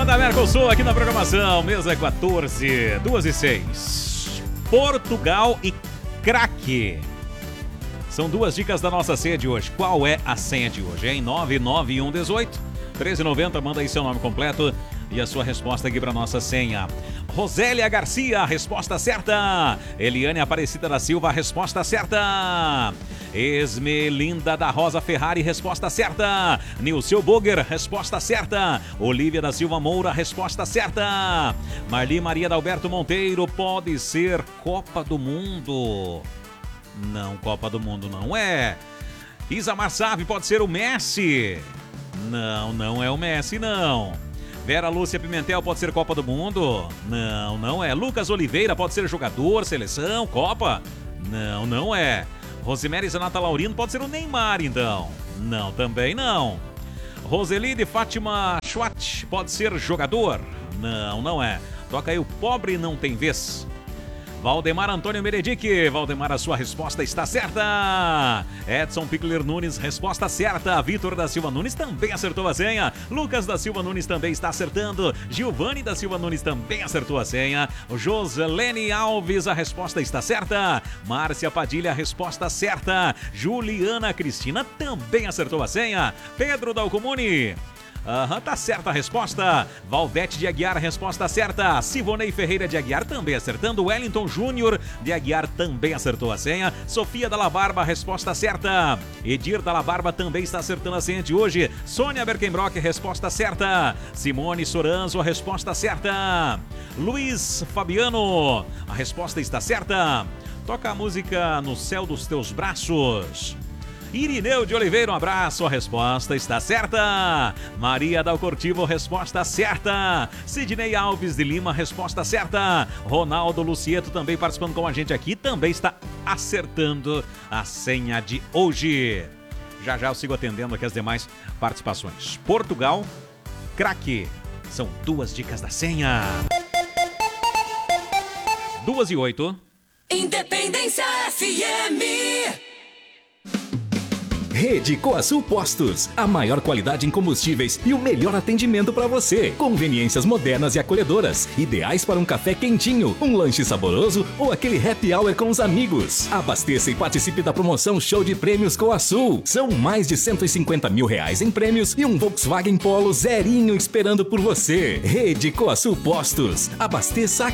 Banda Mercosul aqui na programação, mesa 14, 2 e 6. Portugal e craque. São duas dicas da nossa senha de hoje. Qual é a senha de hoje, hein? 99118 1390, manda aí seu nome completo e a sua resposta aqui para nossa senha. Rosélia Garcia, a resposta certa. Eliane Aparecida da Silva, a resposta certa. Esmelinda da Rosa Ferrari, resposta certa. Nilceu Boger, resposta certa. Olívia da Silva Moura, resposta certa. Marli Maria Dalberto Monteiro, pode ser Copa do Mundo. Não, Copa do Mundo não é. Isamar Save, pode ser o Messi. Não, não é o Messi, não. Vera Lúcia Pimentel, pode ser Copa do Mundo? Não, não é. Lucas Oliveira, pode ser jogador, seleção, Copa? Não, não é. Rosemary Zanata Laurino, pode ser o Neymar, então? Não, também não. Roseli de Fátima Schwartz, pode ser jogador? Não, não é. Toca aí o Pobre Não Tem Vez. Valdemar Antônio Meredic, Valdemar, a sua resposta está certa. Edson Pickler Nunes, resposta certa. Vitor da Silva Nunes também acertou a senha. Lucas da Silva Nunes também está acertando. Giovanni da Silva Nunes também acertou a senha. Joselene Alves, a resposta está certa. Márcia Padilha, a resposta certa. Juliana Cristina também acertou a senha. Pedro Dalcomune, tá certa a resposta. Valdete de Aguiar, resposta certa. Sivonei Ferreira de Aguiar também acertando. Wellington Júnior de Aguiar também acertou a senha. Sofia Dalla Barba, resposta certa. Edir Dalla Barba também está acertando a senha de hoje. Sônia Berkenbrock, resposta certa. Simone Soranzo, a resposta certa. Luiz Fabiano, a resposta está certa. Toca a música No Céu dos Teus Braços. Irineu de Oliveira, um abraço, a resposta está certa. Maria Dalcortivo, resposta certa. Sidney Alves de Lima, resposta certa. Ronaldo Lucieto também participando com a gente aqui, também está acertando a senha de hoje. Já já eu sigo atendendo aqui as demais participações. Portugal, craque. São duas dicas da senha. 2 e 8. Independência FM. Rede Coasul Postos, a maior qualidade em combustíveis e o melhor atendimento para você. Conveniências modernas e acolhedoras, ideais para um café quentinho, um lanche saboroso ou aquele happy hour com os amigos. Abasteça e participe da promoção Show de Prêmios Coasul. São mais de R$150 mil em prêmios e um Volkswagen Polo zerinho esperando por você. Rede Coasul Postos, abasteça